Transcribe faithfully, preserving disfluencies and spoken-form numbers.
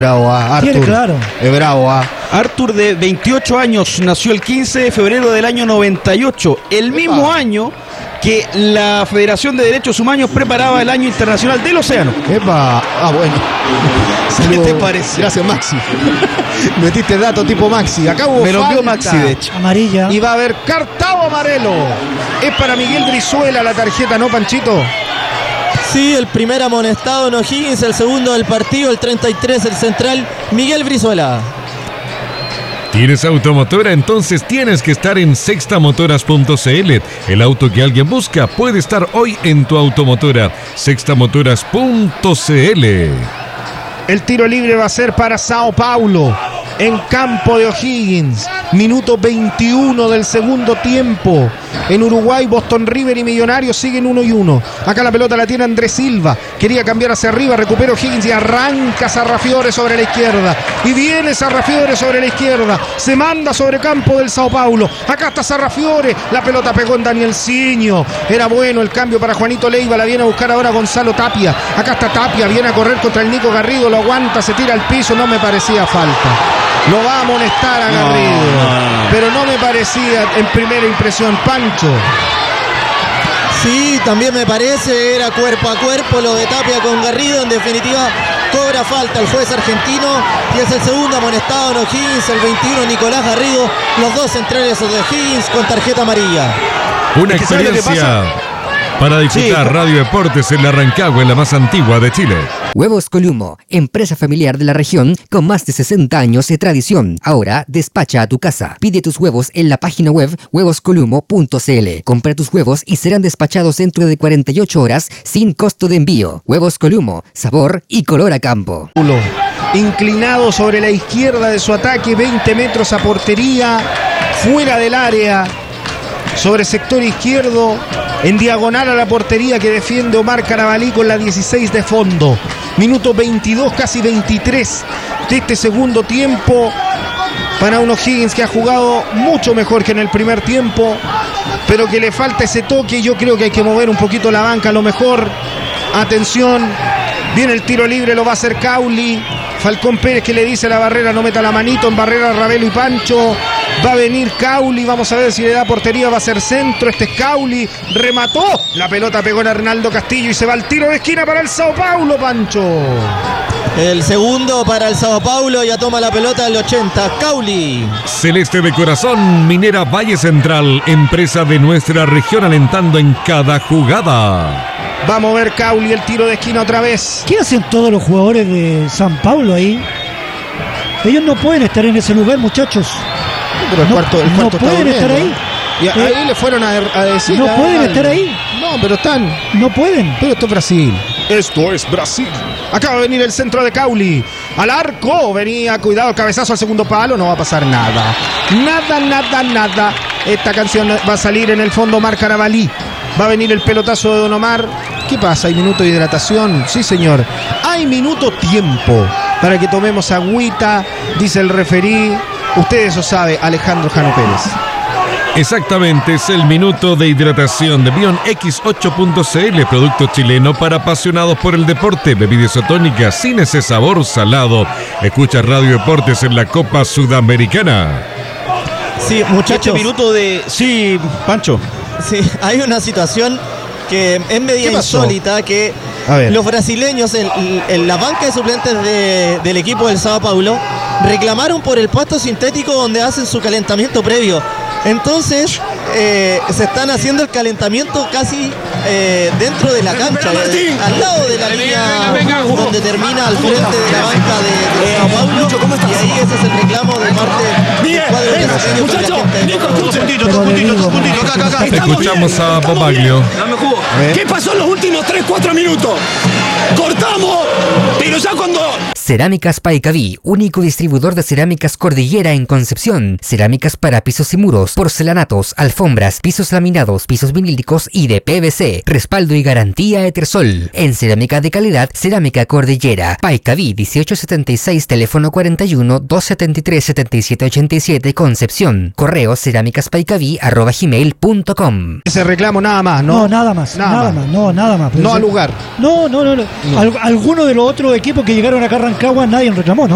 Bravo, ah, Artur. Tiene claro. Es bravo, ah. Artur, de veintiocho años, nació el quince de febrero del año noventa y ocho, el mismo Epa. año que la Federación de Derechos Humanos preparaba el Año Internacional del Océano. Epa. Ah, bueno. ¿Qué Saludo. te parece? Gracias, Maxi. Metiste dato tipo Maxi. Acá hubo Me lo envió falta. Maxi, de hecho. Amarilla. Y va a haber cartao amarelo. Es para Miguel Brizuela la tarjeta, ¿no, Panchito? Sí, el primer amonestado en O'Higgins, el segundo del partido, el treinta y tres, el central, Miguel Brizuela. ¿Tienes automotora? Entonces tienes que estar en sextamotoras punto cl. El auto que alguien busca puede estar hoy en tu automotora. sextamotoras punto cl. El tiro libre va a ser para Sao Paulo, en campo de O'Higgins. Minuto veintiuno del segundo tiempo. En Uruguay, Boston River y Millonarios siguen uno y uno. Acá la pelota la tiene Andrés Silva. Quería cambiar hacia arriba, recupera O'Higgins y arranca Sarrafiore sobre la izquierda. Y viene Sarrafiore sobre la izquierda. Se manda sobre campo del Sao Paulo. Acá está Sarrafiore. La pelota pegó en Danielsinho. Era bueno el cambio para Juanito Leiva. La viene a buscar ahora Gonzalo Tapia. Acá está Tapia. Viene a correr contra el Nico Garrido. Lo aguanta, se tira al piso. No me parecía falta. Lo va a amonestar a Garrido. No, no, no. Pero no me parecía en primera impresión. Pancho. Sí, también me parece, era cuerpo a cuerpo lo de Tapia con Garrido. En definitiva, cobra falta el juez argentino y es el segundo amonestado en O'Higgins, el veintiuno, Nicolás Garrido. Los dos centrales de O'Higgins con tarjeta amarilla. Una Es que ¿sabes lo que experiencia para disfrutar Sí. Radio Deportes en la Rancagua, en la más antigua de Chile. Huevos Columo, empresa familiar de la región con más de sesenta años de tradición. Ahora despacha a tu casa. Pide tus huevos en la página web huevos columo punto cl. Compra tus huevos y serán despachados dentro de cuarenta y ocho horas sin costo de envío. Huevos Columo, sabor y color a campo. Inclinado sobre la izquierda de su ataque, veinte metros a portería, fuera del área, sobre sector izquierdo, en diagonal a la portería que defiende Omar Carabalí con la dieciséis de fondo. Minuto veintidós, casi veintitrés de este segundo tiempo para un O'Higgins que ha jugado mucho mejor que en el primer tiempo, pero que le falta ese toque. Yo creo que hay que mover un poquito la banca a lo mejor. Atención, viene el tiro libre, lo va a hacer Cauli. Falcón Pérez que le dice a la Barrera no meta la manito. En Barrera, Ravelo y Pancho. Va a venir Cauli, vamos a ver si le da portería, va a ser centro. Este es Cauli, remató. La pelota pegó en Arnaldo Castillo y se va al tiro de esquina para el Sao Paulo, Pancho. El segundo para el Sao Paulo, ya toma la pelota del ochenta, Cauli. Celeste de corazón, Minera Valle Central, empresa de nuestra región alentando en cada jugada. Va a mover Cauli el tiro de esquina otra vez. ¿Qué hacen todos los jugadores de San Paulo ahí? Ellos no pueden estar en ese lugar, muchachos. Pero el No- cuarto, el no cuarto está pueden estar durmiendo. Y a- Eh, ahí le fueron a, a decir. no a- pueden a- estar ahí. No, pero están. No pueden. Pero esto es Brasil. Esto es Brasil. Acaba de venir el centro de Cauli. Al arco. Venía, cuidado, el cabezazo al segundo palo. No va a pasar nada. Nada, nada, nada. Esta canción va a salir en el fondo Omar Carabalí. Va a venir el pelotazo de Don Omar. ¿Qué pasa? ¿Hay minuto de hidratación? Sí, señor. Hay minuto tiempo para que tomemos agüita, dice el referí. Usted eso sabe, Alejandro Jano Pérez. Exactamente, es el minuto de hidratación de Bion equis ocho punto cl, producto chileno para apasionados por el deporte, bebida isotónica sin ese sabor salado. Escucha Radio Deportes en la Copa Sudamericana. Sí, Este muchachos. minuto de... Sí, Pancho. Sí, hay una situación que es ¿Qué media pasó? insólita, que A ver. los brasileños en, en la banca de suplentes de- del equipo del Sao Paulo reclamaron por el pasto sintético donde hacen su calentamiento previo. Entonces eh, se están haciendo el calentamiento casi eh, dentro de la cancha, eh, al lado de la línea donde termina al frente de la banca de, de Sao Paulo, y ahí ese es el reclamo de parte del cuadro brasileño con la gente del Sao Paulo. Pero le digo, acá, acá, acá. Escuchamos a Bobaglio. ¿Qué pasó en los últimos tres cuatro minutos? Cortamos, pero ya cuando... Cerámicas Paicaví, único distribuidor de cerámicas Cordillera en Concepción. Cerámicas para pisos y muros, porcelanatos, alfombras, pisos laminados, pisos vinílicos y de P V C. Respaldo y garantía Etersol. En cerámica de calidad, Cerámica Cordillera. Paicaví dieciocho setenta y seis, teléfono cuarenta y uno, doscientos setenta y tres, setenta y siete ochenta y siete, Concepción. Correo cerámicaspaicaví arroba gmail punto com. Ese reclamo nada más, ¿no? no, nada más, Nada nada, más. más. no, nada más. Pero No sí- al lugar. No, no, no, no. Al- alguno de los otros equipos que llegaron acá a Rancagua nadie reclamó, ¿no?